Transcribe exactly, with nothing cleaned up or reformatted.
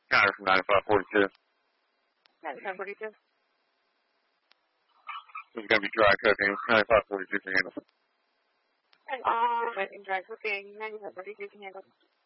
Connor from ninety-five forty-two. ninety-five forty-two. This is going to be dry cooking. ninety-five forty-two can handle. And all uh, dry cooking, ninety-five forty-two can handle.